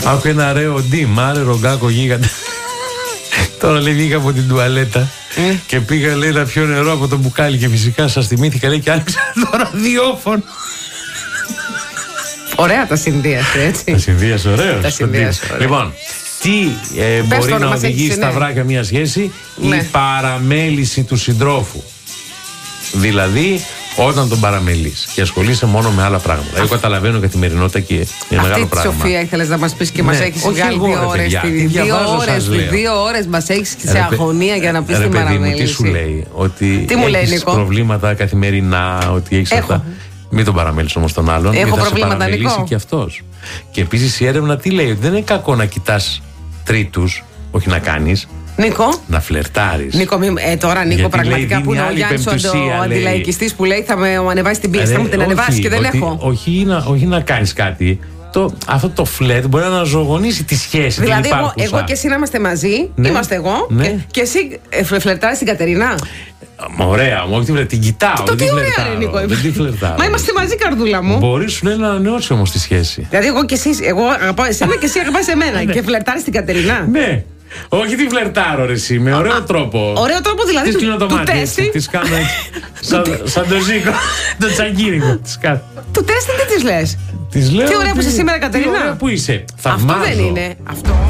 Άκου ένα ωραίο ντύ, μάρε ρογκάκο γίγαντα. Τώρα λέει βγήκα από την τουαλέτα και πήγα λέει να πιω νερό από το μπουκάλι και φυσικά σας θυμήθηκα λέει και άνοιξα το ραδιόφωνο. Ωραία τα συνδύασε, έτσι. Τα συνδύασε ωραίο. Λοιπόν, τι μπορεί να οδηγήσει στα βράκια μια σχέση? Η παραμέληση του συντρόφου. Δηλαδή, όταν τον παραμελείς και ασχολείσαι μόνο με άλλα πράγματα. Εγώ καταλαβαίνω καθημερινότητα και είναι μεγάλο πράγμα. Αυτή τη Σοφία ήθελες να μας πεις και μας έχεις βγάλει 2 ώρες. 2 ώρες μας έχεις σε αγωνία για να πεις την παραμέληση. Τι σου λέει? Ότι έχεις προβλήματα καθημερινά, ότι έχεις αυτά. Μην τον παραμέλεις όμως τον άλλον. Έχω θα προβλήματα, σε παραμελήσει Νικό. και αυτός. Και επίσης η έρευνα τι λέει? Ότι δεν είναι κακό να κοιτάς τρίτους, όχι να κάνεις. Νίκο. Να φλερτάρεις. Νίκο, τώρα Νίκο, γιατί πραγματικά λέει, που είναι ο Γιάννης ο αντιλαϊκιστής που λέει θα με ανεβάσει την πίεση, θα μου την ανεβάσει και δεν έχω. Όχι να κάνεις κάτι. Αυτό το φλερτ μπορεί να αναζωογονήσει τη σχέση. Δηλαδή, εγώ και εσύ να είμαστε μαζί, είμαστε εγώ, και εσύ φλερτάρεις την Κατερίνα. Ωραία, όχι την κοιτάω. Το τι ωραία είναι, Νίκο. Δεν τη φλερτάρω. Μα είμαστε μαζί, καρδούλα μου. Μπορεί σου λέει να ανανεώσει όμως τη σχέση. Δηλαδή, εγώ αγαπάω εσένα και εσύ αγαπάς εμένα. Και φλερτάρεις την Κατερίνα. Ναι. Όχι τη φλερτάρω ρε εσύ, με ωραίο τρόπο. Ωραίο τρόπο δηλαδή. Της κλείνω το μάτι έτσι, της κάνω σαν το ζύκο, το τσαγκίνικο. Του τέστη τι της λες? Της λέω. Τι ωραία που είσαι σήμερα, Κατερίνα. Τι ωραία που είσαι. Αυτό δεν είναι.